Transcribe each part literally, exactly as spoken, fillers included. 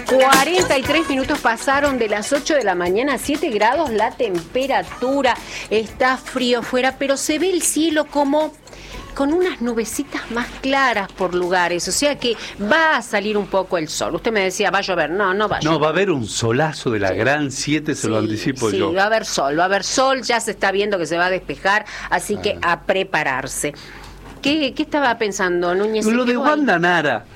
cuarenta y tres minutos pasaron de las ocho de la mañana, siete grados la temperatura, está frío fuera, pero se ve el cielo como con unas nubecitas más claras por lugares, o sea que va a salir un poco el sol. Usted me decía, va a llover, no, no va a llover. No, va a haber un solazo de la sí. gran siete, se sí, lo anticipo sí, yo. Sí, va a haber sol, va a haber sol, ya se está viendo que se va a despejar, así ah. que a prepararse. ¿Qué, ¿Qué estaba pensando, Núñez? Lo de Wanda Nara.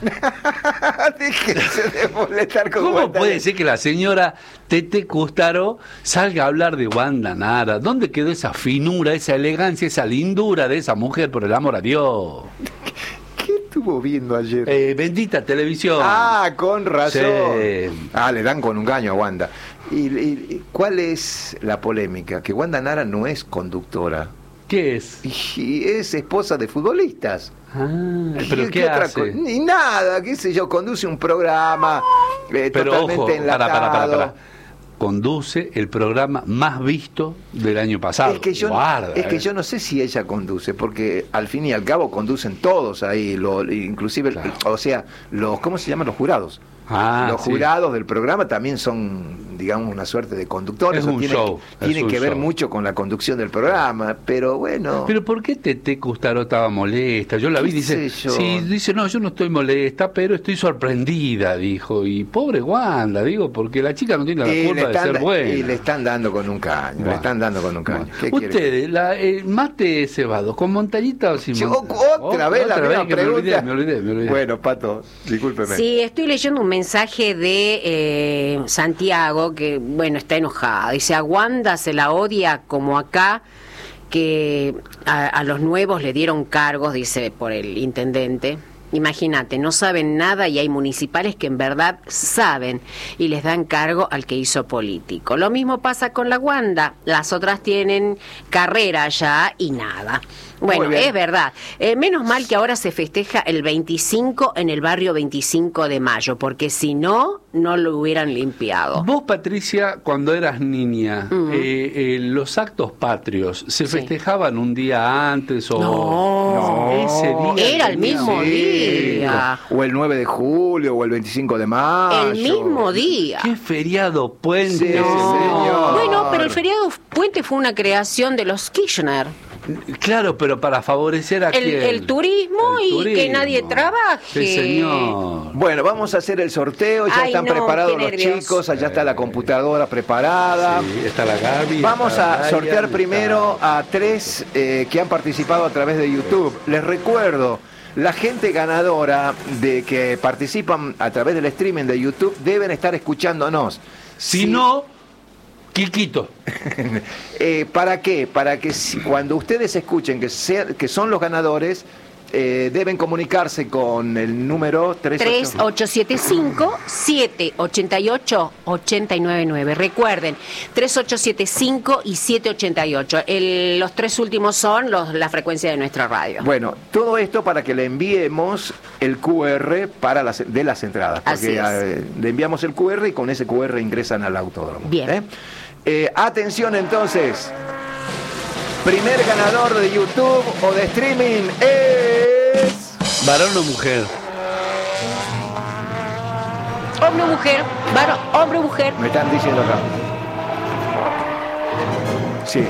Déjese de molestar con ¿Cómo Wanda puede ser que la señora Tete Custaro salga a hablar de Wanda Nara? ¿Dónde quedó esa finura, esa elegancia, esa lindura de esa mujer, por el amor a Dios? ¿Qué estuvo viendo ayer? Eh, bendita televisión. Ah, con razón. Sí. Ah, le dan con un caño a Wanda. ¿Y, y cuál es la polémica? Que Wanda Nara no es conductora. ¿Qué es? Y es esposa de futbolistas. Ah, ¿pero qué, qué hace? Ni nada, qué sé yo, conduce un programa eh, pero totalmente ojo, enlatado. Para, para, para, para. Conduce el programa más visto del año pasado. Es que yo, Guarda, es que eh. yo no sé si ella conduce, porque al fin y al cabo conducen todos ahí, lo, inclusive, claro. o sea, los, ¿cómo se llaman los jurados? Ah, los sí. jurados del programa también son, digamos, una suerte de conductores. Es un tiene, show. Tiene que ver show. mucho con la conducción del programa, pero bueno. Pero ¿por qué Tete Custaro estaba molesta? Yo la vi, dice, sí, dice, no, yo no estoy molesta, pero estoy sorprendida, dijo. Y pobre Wanda, digo, porque la chica no tiene la y culpa están, de ser buena. Y le están dando con un caño, bueno, le están dando con un caño. Bueno. Ustedes, la, eh, mate cebado, ¿con montañita o sin sí, montañita? Otra, otra vez otra la vez misma pregunta. Me olvidé, me olvidé, me olvidé. Bueno, Pato, discúlpeme. Sí, estoy leyendo un mensaje de eh, Santiago, que bueno, está enojado. Dice, a Wanda se la odia como acá, que a, a los nuevos le dieron cargos, dice, por el intendente. Imagínate, no saben nada y hay municipales que en verdad saben y les dan cargo al que hizo político. Lo mismo pasa con la Wanda, las otras tienen carrera ya y nada. Bueno, es verdad. Eh, menos mal que ahora se festeja el veinticinco en el barrio veinticinco de mayo, porque si no, no lo hubieran limpiado. Vos, Patricia, cuando eras niña, uh-huh. eh, eh, los actos patrios, ¿se sí. festejaban un día antes o...? No, no ese día era el mismo sí. día. O el nueve de julio, o el veinticinco de mayo. El mismo día. ¿Qué feriado puente? Sí, no. señor. Bueno, pero el feriado puente fue una creación de los Kirchner. Claro, pero para favorecer a el, quién. El turismo el y turismo. Que nadie trabaje. Sí, señor. Bueno, vamos a hacer el sorteo. Ya Ay, están no, preparados los chicos. Allá está la computadora preparada. Sí, está la Gaby. Vamos a Ryan, sortear está... primero a tres eh, que han participado a través de YouTube. Les recuerdo, la gente ganadora de que participan a través del streaming de YouTube deben estar escuchándonos. Si sí. no... Quiquito. eh, ¿Para qué? Para que si, cuando ustedes escuchen que, sea, que son los ganadores, eh, deben comunicarse con el número tres ocho siete cinco, siete ocho ocho, ocho nueve nueve. Recuerden, tres ocho siete cinco y siete ocho ocho. El, los tres últimos son los, la frecuencia de nuestra radio. Bueno, todo esto para que le enviemos el Q R para las, de las entradas. Porque eh, le enviamos el Q R y con ese Q R ingresan al autódromo. Bien. ¿eh? Eh, atención entonces, primer ganador de YouTube o de streaming es... ¿Varón o mujer? Hombre o mujer, varón, hombre o mujer. Me están diciendo acá. Sí.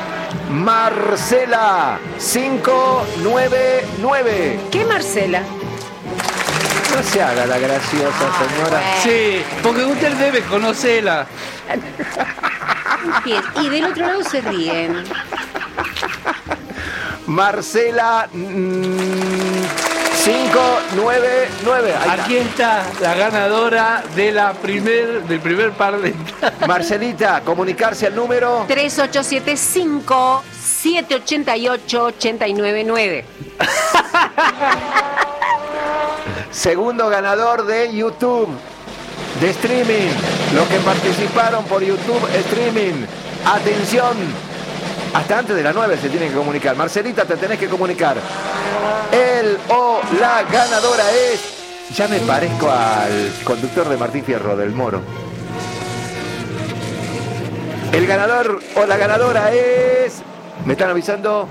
Marcela cinco nueve nueve. ¿Qué Marcela? No se haga la graciosa, señora. Sí, porque usted debe conocerla. Y del otro lado se ríen. Marcela mmm, cinco nueve nueve. Aquí está la ganadora de la primer, del primer par de entradas. Marcelita, comunicarse al número tres ocho siete cinco, siete ocho ocho, ocho nueve nueve. Segundo ganador de YouTube, de streaming. Los que participaron por YouTube streaming. Atención, hasta antes de las nueve se tienen que comunicar. Marcelita, te tenés que comunicar. El o la ganadora es... Ya me parezco al conductor de Martín Fierro, del Moro. El ganador o la ganadora es... Me están avisando...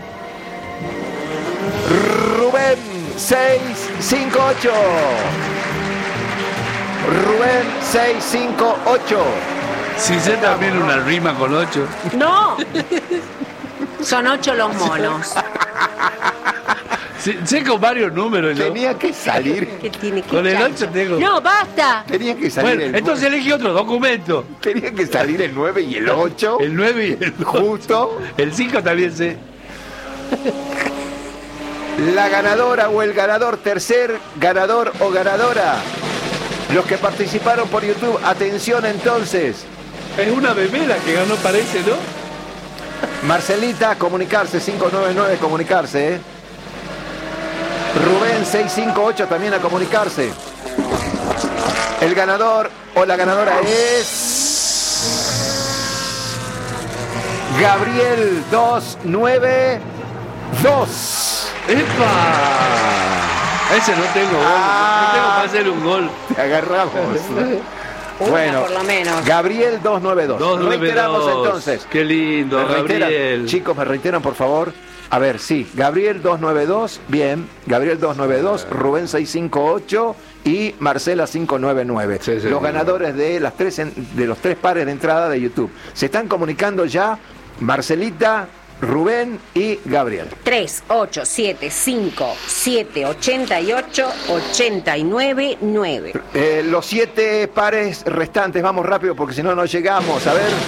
Rubén seis cinco ocho. Rubén seis cinco ocho. Si sé también una rima con ocho. No. Son ocho los monos. Sí, sé con varios números. ¿No? Tenía que salir. ¿Qué tiene que Con el chancho? ocho tengo. No, basta. Tenía que salir Bueno, el entonces elegí otro documento. Tenía que salir el nueve y el ocho. El nueve y el Justo. El cinco también sé. La ganadora o el ganador, tercer ganador o ganadora. Los que participaron por YouTube, atención entonces. Es una bebera que ganó, parece, ¿no? Marcelita, comunicarse, cinco nueve nueve, comunicarse. ¿eh? Rubén, seis cinco ocho, también a comunicarse. El ganador o la ganadora es Gabriel dos nueve dos. ¡Epa! Ese no tengo gol. Ah. No tengo para hacer un gol. Te agarramos. Una Bueno, por lo menos. Gabriel dos nueve dos. dos nueve dos. Reiteramos entonces. Qué lindo, ¿Me reiteran? Gabriel. Chicos, me reiteran, por favor. A ver, sí. Gabriel dos nueve dos, bien. Gabriel dos nueve dos, Rubén seis cinco ocho y Marcela cinco nueve nueve. Sí, sí, los sí. ganadores de, las tres en- de los tres pares de entrada de YouTube. Se están comunicando ya Marcelita, Rubén y Gabriel. tres ocho siete cinco siete ochenta y ocho ochenta y nueve nueve. Eh, los siete pares restantes, vamos rápido porque si no, no llegamos. A ver.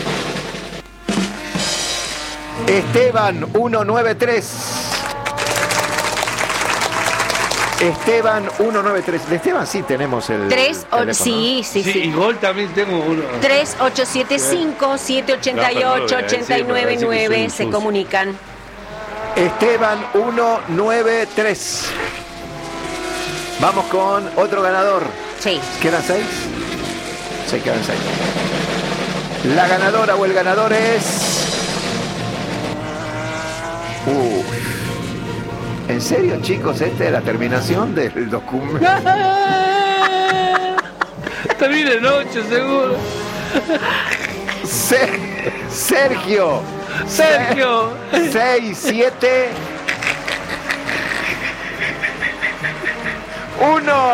Esteban ciento noventa y tres. Esteban ciento noventa y tres. De Esteban sí tenemos el. tres teléfono. sí, sí, Sí, y sí. gol también tengo uno. tres ocho siete cinco siete ochenta y ocho ochenta y nueve nueve se comunican. Esteban ciento noventa y tres. Vamos con otro ganador. Sí. ¿Quedan seis? Sí, quedan seis. La ganadora o el ganador es. Uh. ¿En serio, chicos? Esta es la terminación del documento. Termina en ocho, seguro. Se- Sergio. Sergio. seis, siete. uno.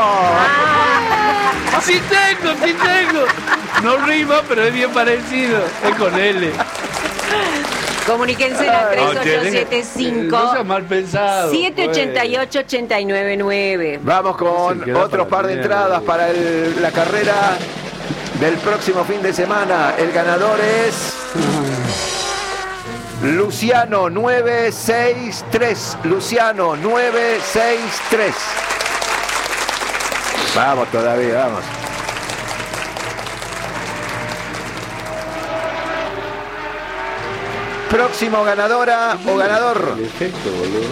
Sí tengo, sí tengo. No rima, pero es bien parecido. Es con L. Comuníquense a tres ocho siete cinco No sea mal pensado. siete ochenta y ocho ochenta y nueve nueve. Vamos con Se queda otro para par de tener, entradas güey. para el- la carrera del próximo fin de semana. El ganador es Luciano nueve seis tres. Luciano nueve seis tres. Vamos todavía, vamos. Próximo ganadora o ganador. Perfecto, boludo.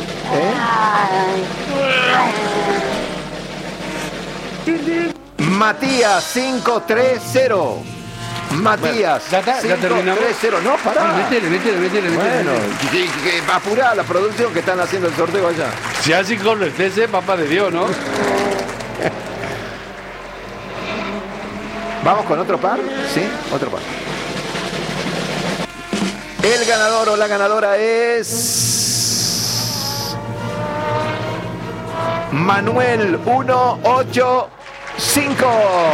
¿Eh? Matías cinco tres cero. Matías Bueno, ya está, ya cinco terminamos. tres cero. No, pará. Bueno, métele, métele, métele, métele. Bueno, que, que apurá la producción que están haciendo el sorteo allá. Si así corre el T C, papá de Dios, ¿no? ¿Vamos con otro par? Sí, otro par. El ganador o la ganadora es Manuel ciento ochenta y cinco.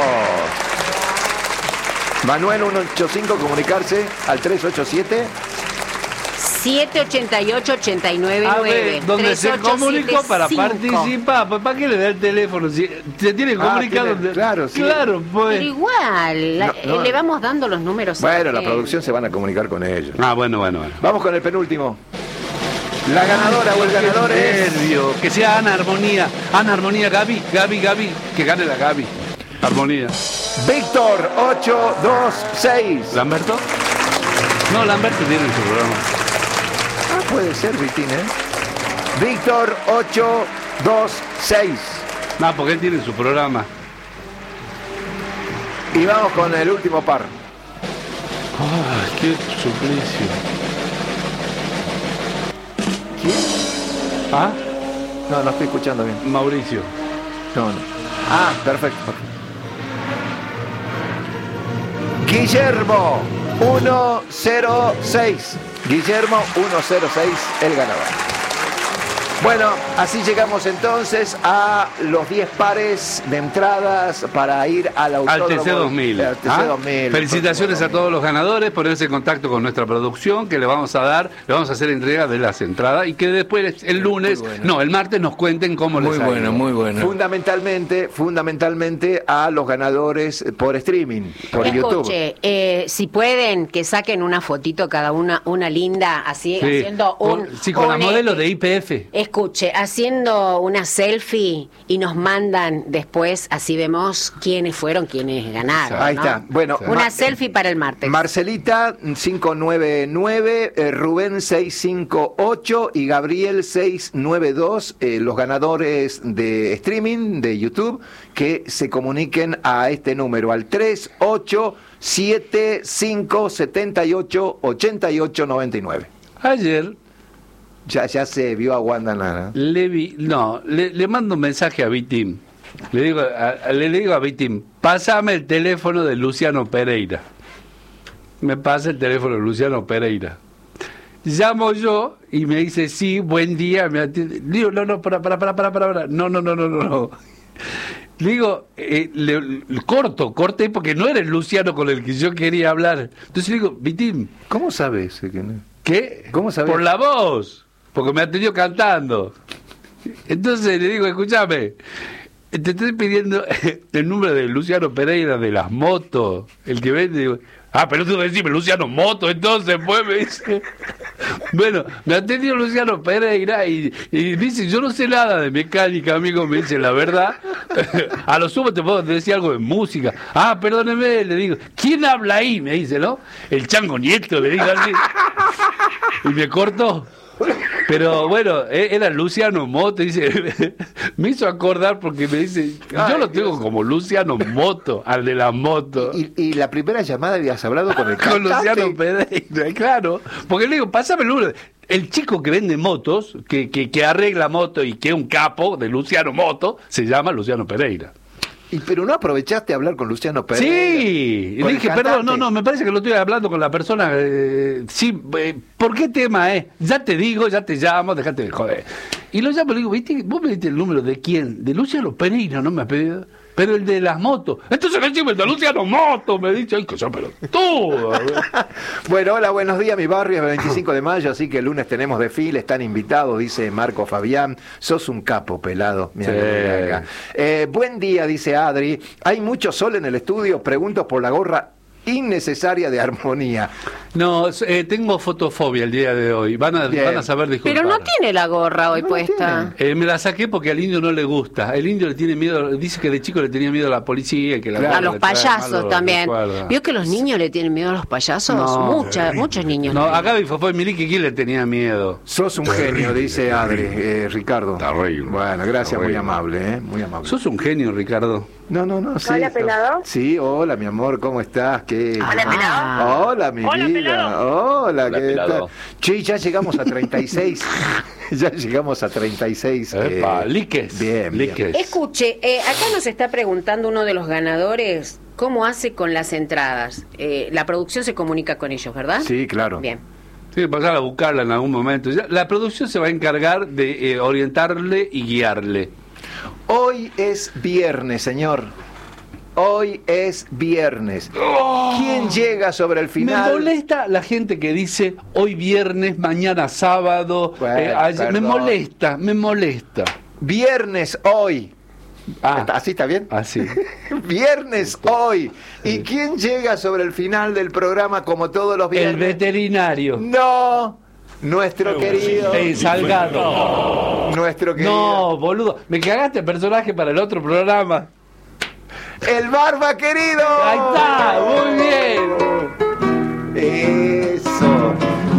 Manuel ciento ochenta y cinco, comunicarse al tres ocho siete. siete ochenta y ocho ochenta y nueve A nueve. ver, donde se comunicó para participar. Pues, ¿para qué le da el teléfono? Si se tiene que Ah, comunicar tiene- donde. claro, sí. Claro, pues. Pero igual, la- No, no. le vamos dando los números. a Bueno, la gente. producción se van a comunicar con ellos. Ah, bueno, bueno, bueno. Vamos con el penúltimo. La ganadora o el ganador es Nervio. Que sea Ana Armonía. Ana Armonía, Gaby, Gaby, Gaby. Que gane la Gaby. Armonía. Víctor ocho dos seis. ¿Lamberto? No, Lamberto tiene su programa. Ah, puede ser, Vitín, ¿eh? Víctor ocho dos seis. No, porque él tiene su programa. Y vamos con el último par. Ay, qué suplicio. ¿Quién? ¿Ah? No, no estoy escuchando bien. Mauricio. No, no. Ah, perfecto. Guillermo ciento seis. Guillermo ciento seis, el ganador. Bueno, así llegamos entonces a los diez pares de entradas para ir al autódromo. Al T C dos mil. Al T C ¿Ah? dos mil. Felicitaciones a todos los ganadores, ponerse en contacto con nuestra producción, que le vamos a dar, le vamos a hacer entrega de las entradas y que después el lunes, bueno. no, el martes nos cuenten cómo muy les ha bueno, ido. Muy bueno, Fundamentalmente, fundamentalmente a los ganadores por streaming, por Escuche, YouTube. Eh, si pueden, que saquen una fotito cada una, una linda, así, Sí, haciendo un... con, sí, con un, la modelo eh, de I P F. Escuche, haciendo una selfie y nos mandan después, así vemos quiénes fueron, quiénes ganaron. Ahí ¿no? está. Bueno, una Ma- selfie para el martes. Marcelita cinco nueve nueve, eh, Rubén seis cinco ocho y Gabriel seis nueve dos, eh, los ganadores de streaming de YouTube, que se comuniquen a este número, al tres ocho siete cinco siete ocho ocho ocho nueve nueve. Ayer Ya, ya se vio a Wanda Nara. le vi, no, le, le mando un mensaje a Vitim. Le digo a, le digo a Vitim, pásame el teléfono de Luciano Pereira. Me pasa el teléfono de Luciano Pereira. Llamo yo y me dice, sí, buen día. Me atiende. Digo, no, no, para, para, para, para, para. No, no, no, no, no, no. Digo, eh, le, le corto, corté porque no era el Luciano con el que yo quería hablar. Entonces le digo, Vitim, ¿Cómo sabes que no? ¿qué? ¿Cómo sabés? Por la voz, porque me atendió cantando. Entonces le digo, escúchame, te estoy pidiendo el número de Luciano Pereira de las motos, el que vende. Digo, ah, pero tú decime Luciano Moto, entonces pues me dice. Bueno, me atendió Luciano Pereira y, y dice, yo no sé nada de mecánica, amigo, me dice, la verdad. A lo sumo te puedo decir algo de música. Ah, perdóneme, le digo, ¿quién habla ahí? Me dice, ¿no? El Chango Nieto, le digo así. Y me cortó. Pero bueno, era Luciano Moto, dice, me hizo acordar porque me dice, yo Ay, lo tengo Dios. como Luciano Moto, al de la moto. Y, y la primera llamada habías hablado con el Con cantante. Luciano Pereira, claro. Porque le digo, pásame el número. El chico que vende motos, que, que, que arregla moto y que es un capo de Luciano Moto, se llama Luciano Pereira. Y, pero no aprovechaste a hablar con Luciano Pereira. Sí, y con le el dije, perdón, cantante. no, no, me parece que lo estoy hablando con la persona. Eh, sí, eh, ¿por qué tema es? Ya te digo, ya te llamo, dejate de joder. Y lo llamo y le digo, ¿viste? ¿Vos me diste el número de quién? De Luciano Pereira, ¿no me has pedido? Pero el de las motos. Entonces le decimos el de Luciano Moto, me dice, ay, que yo, pero tú. Bueno, hola, buenos días, mi barrio es el veinticinco de mayo, así que el lunes tenemos desfile, están invitados, dice Marco Fabián. Sos un capo, pelado. Mirá Sí. lo que hay acá. Eh, buen día, dice Adri. Hay mucho sol en el estudio, pregunto por la gorra innecesaria de armonía. No, eh, tengo fotofobia el día de hoy. Van a, Bien. van a saber disculpar. Pero no tiene la gorra hoy No la puesta. Eh, me la saqué porque al indio no le gusta. El indio le tiene miedo, dice que de chico le tenía miedo a la policía. Que la Claro. A los le trae payasos malos también. recuerdos. ¿Vio que los niños le tienen miedo a los payasos? No. Mucha, muchos niños. No, le- a Gaby Fofó y Milique, ¿quién le tenía miedo? Sos un genio, dice Adri, eh, Ricardo. Terrible. Bueno, gracias, muy Terrible. amable, ¿eh? Muy amable. Sos un genio, Ricardo. No, no, no, sí. Hola, está- pelado. Sí, hola, mi amor, ¿cómo estás? ¿Qué? Hola, Ah. pelado. Hola, mi Hola, vida. pelado. Hola, Hola, ¿qué pelado. tal? Che, ya llegamos a treinta y seis. Ya llegamos a treinta y seis. Epa, eh, liques. Bien, bien. liques. Escuche, eh, acá nos está preguntando uno de los ganadores cómo hace con las entradas. Eh, la producción se comunica con ellos, ¿verdad? Sí, claro. Bien. Tiene que pasar a buscarla en algún momento. Ya, la producción se va a encargar de eh, orientarle y guiarle. Hoy es viernes, señor. Hoy es viernes. ¿Quién llega sobre el Me final? molesta la gente que dice hoy viernes, mañana sábado. Bueno, eh, ayer- me perdón. molesta, me molesta. Viernes hoy. Ah, ¿Así está bien? así. Viernes hoy. ¿Y quién llega sobre el final del programa como todos los El viernes? veterinario. No, nuestro querido. El Salgado. Nuestro querido. No, boludo. Me cagaste el personaje para el otro programa. El Barba querido. Ahí está, muy bien. Eso.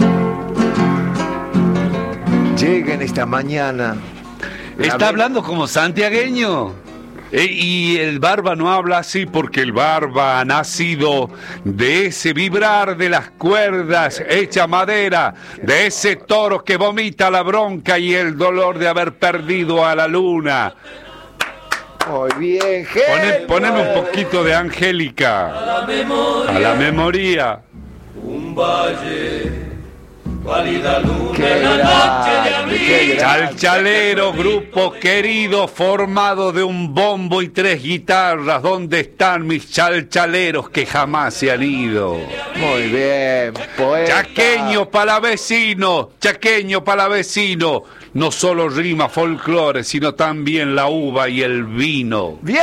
Llega en esta mañana. Está La- hablando como santiagueño. Eh, y el Barba no habla así porque el Barba ha nacido de ese vibrar de las cuerdas hecha madera, de ese toro que vomita la bronca y el dolor de haber perdido a la luna. Muy bien, Pone- genio. poneme un poquito de Angélica. A la memoria. Un valle Qué grande, qué grande. Chalchalero, grupo querido, formado de un bombo y tres guitarras. ¿Dónde están mis chalchaleros que jamás se han ido? Muy bien, poeta. Chaqueño palavecino, chaqueño palavecino. No solo rima folclore, sino también la uva y el vino. ¡Bien!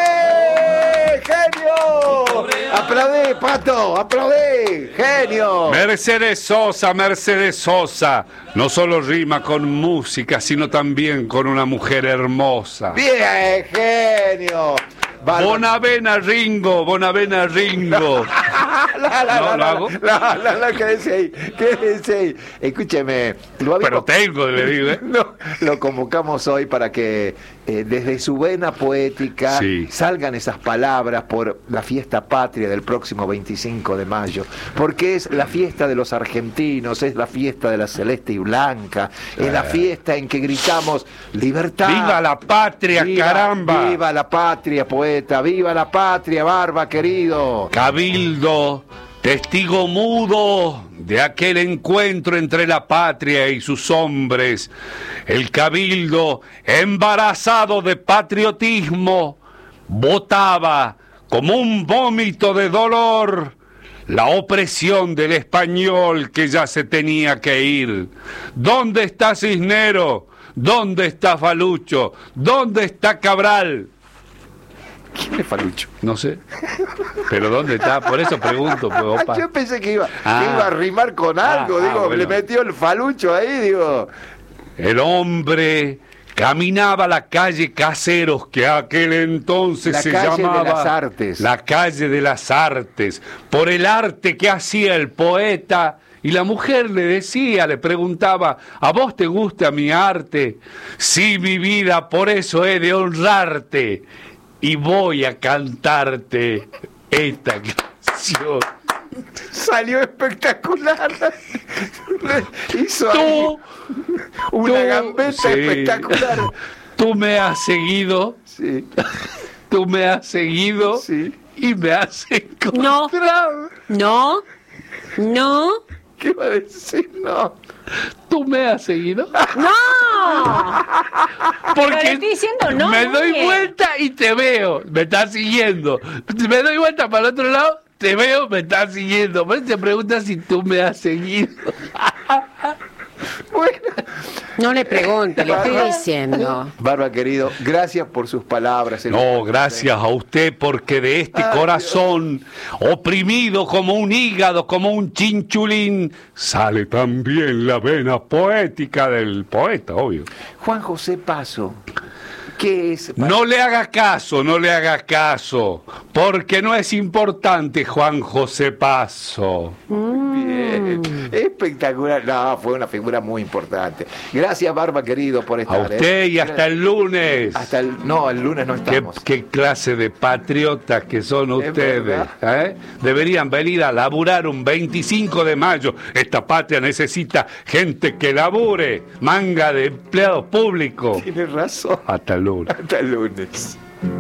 ¡Genio! ¡Aplaudí, Pato! ¡Aplaudí! ¡Genio! Mercedes Sosa, Mercedes Sosa. No solo rima con música, sino también con una mujer hermosa. ¡Bien, genio! Bárbaro. Bonavena Ringo, Bonavena Ringo. La, la, ¿No la, lo hago? La, la, la, quédese ahí, quédese ahí. Escúcheme. Lo habíamos- Pero tengo, le digo, ¿eh? No, lo convocamos hoy para que eh, desde su vena poética Sí. salgan esas palabras por la fiesta patria del próximo veinticinco de mayo, porque es la fiesta de los argentinos, es la fiesta de la celeste y blanca, es la fiesta en que gritamos libertad. ¡Viva la patria, Viva- caramba! ¡Viva la patria, poeta! ¡Viva la patria, Barba, querido! Cabildo, testigo mudo de aquel encuentro entre la patria y sus hombres. El cabildo, embarazado de patriotismo, votaba como un vómito de dolor la opresión del español que ya se tenía que ir. ¿Dónde está Cisnero? ¿Dónde está Falucho? ¿Dónde está Cabral? ¿Quién es Falucho? No sé. ¿Pero dónde está? Por eso pregunto, pues, opa. Yo pensé que iba, que Ah. iba a rimar con algo, Ah, digo, ah, bueno. le metió el Falucho ahí, digo. El hombre caminaba la calle Caseros, que aquel entonces La se calle de llamaba las Artes. la calle de las Artes, por el arte que hacía el poeta. Y la mujer le decía, le preguntaba, ¿a vos te gusta mi arte? Sí, mi vida, por eso he de honrarte. Y voy a cantarte esta canción. Salió espectacular. Hizo Tú, ahí una tú, gambeta sí. espectacular. Tú me has seguido, Sí, tú me has seguido sí. y me has No, encontrado. no, no, ¿Qué va a decir? No. ¿Tú me has seguido? no. Pero le estoy diciendo no, me doy Núñez. vuelta y te veo, me estás siguiendo. Me doy vuelta para el otro lado, te veo, me estás siguiendo. Por eso te preguntas si tú me has seguido. Bueno. No le pregunte, le estoy diciendo. Barba, querido, gracias por sus palabras. No, gracias a usted, porque de este Ay, corazón, oprimido como un hígado, como un chinchulín, sale también la vena poética del poeta, obvio. Juan José Paso, ¿qué es? No le haga caso, no le haga caso, porque no es importante Juan José Paso. Bien, espectacular. No, fue una figura muy importante. Gracias, Barba, querido, por A estar. usted ¿eh? y hasta el lunes. Hasta el. No, el lunes no ¿Qué, estamos. qué clase de patriotas que son Es ustedes? verdad. ¿eh? Deberían venir a laburar un veinticinco de mayo. Esta patria necesita gente que labure. Manga de empleados públicos. Tienes razón. Hasta el lunes. Hasta el lunes.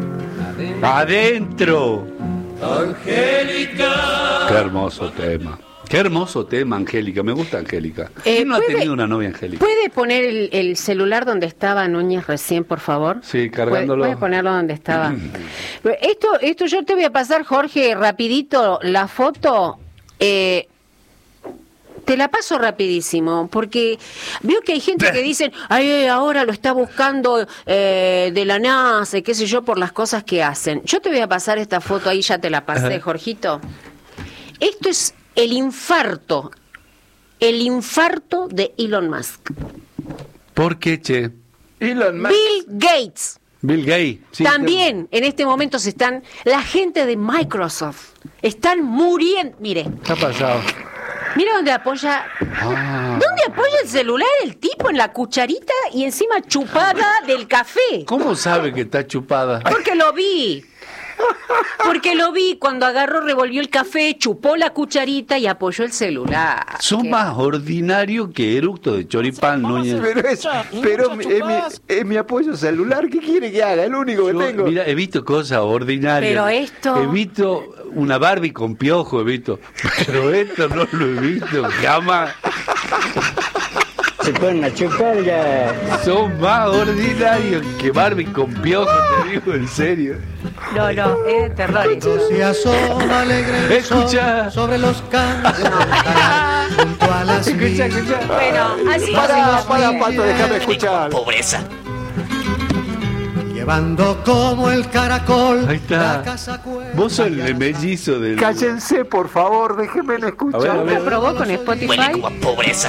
Adentro. Angélica. Qué hermoso tema. Qué hermoso tema, Angélica. Me gusta Angélica. Eh, ¿Quién no ha ¿puede- tenido una novia Angélica? ¿Puede poner el, el celular donde estaba Núñez recién, por favor? Sí, ¿Puede, cargándolo. puede ponerlo donde estaba? esto, esto yo te voy a pasar, Jorge, rapidito la foto. Eh, te la paso rapidísimo, porque veo que hay gente que dicen, ay, ahora lo está buscando eh, de la NASA, y qué sé yo, por las cosas que hacen. Yo te voy a pasar esta foto, ahí ya te la pasé, Jorgito. Esto es el infarto, el infarto de Elon Musk. ¿Por qué, che? Elon Musk. Bill Gates. Bill Gates. Sí, También en este momento se están, la gente de Microsoft, están muriendo. Mire, ¿Qué ha pasado? mira dónde apoya. Ah. ¿Dónde apoya el celular el tipo? En la cucharita y encima chupada del café. ¿Cómo sabe que está chupada? Porque lo vi. Porque lo vi cuando agarró, revolvió el café, chupó la cucharita y apoyó el celular. Son ¿Qué? más ordinarios que eructo de choripán, Núñez. Pero es, pero es mi, es mi- es mi apoyo celular. ¿Qué quiere que haga? El único que Yo, tengo. mira, he visto cosas ordinarias. Pero esto- He visto una Barbie con piojo, he visto. Pero esto no lo he visto jamás. Se ponen a chupar ya. Son más ordinarios que Barbie con piojos, te digo en serio. No, no, es de terror esto. Se asoma alegre Escucha. sobre los campos junto a las Escucha, escucha. Bueno, así Para, hacemos para, bien. Pato, déjame escuchar. Pobreza. llevando como el caracol. Ahí está. la casa cuerda Vos sos y el mellizo del... Cállense, por favor, déjenme A ver, a escuchar. ver. ¿Nunca probó con Huele Spotify? como a pobreza.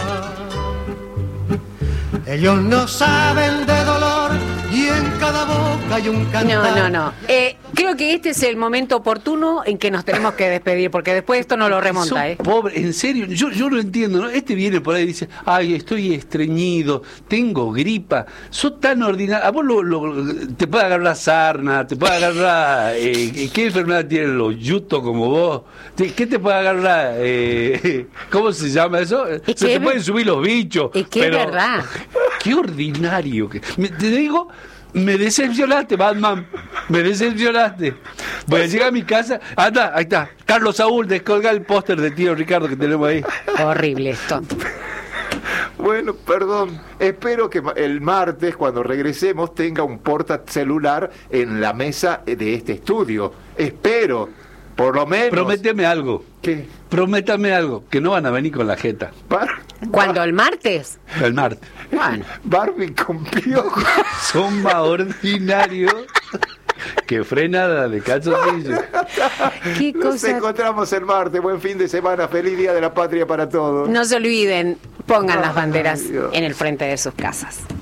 ellos no saben de dolor y en cada boca hay un cantar. No, no, no. Eh, creo que este es el momento oportuno en que nos tenemos que despedir, porque después esto no lo remonta, Son ¿eh? pobres, en serio, yo, yo no entiendo, ¿no? Este viene por ahí y dice, ay, estoy estreñido, tengo gripa, sos tan ordinario, a vos lo, lo- te puede agarrar la sarna, te puede agarrar, eh, ¿qué enfermedad tienen los yutos como vos? Te- ¿Qué te puede agarrar? Eh, ¿Cómo se llama eso? Es Se que te es pueden ver- subir los bichos. es que es pero- verdad. Qué ordinario. Que, me- te digo, me decepcionaste, Batman. Me decepcionaste. Voy a llegar a mi casa. Anda, ahí está. Carlos Saúl, descolga el póster de tío Ricardo que tenemos ahí. Horrible esto. Bueno, perdón. Espero que ma- el martes, cuando regresemos, tenga un portacelular en la mesa de este estudio. Espero, por lo menos. Prométeme algo. ¿Qué? Prométame algo. Que no van a venir con la jeta. Bar- ¿Cuándo? ¿El martes? El martes. Bueno. Barbie con piojos. Son más ordinarios que frenada de calzoncillo. Qué Nos cosa. encontramos el martes. Buen fin de semana. Feliz Día de la Patria para todos. No se olviden, pongan las Ay, banderas Dios. en el frente de sus casas.